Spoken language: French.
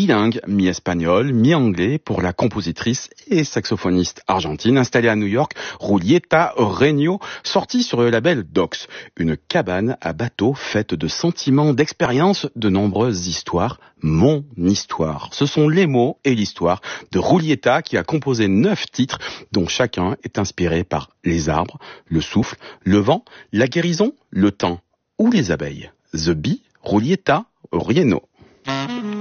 bilingue, mi-espagnol, mi-anglais pour la compositrice et saxophoniste argentine installée à New York, Julieta Reño, sortie sur le label Docs, une cabane à bateau faite de sentiments, d'expériences, de nombreuses histoires. Mon histoire. Ce sont les mots et l'histoire de Julieta qui a composé 9 titres dont chacun est inspiré par les arbres, le souffle, le vent, la guérison, le temps ou les abeilles. The Bee, Julieta Reño.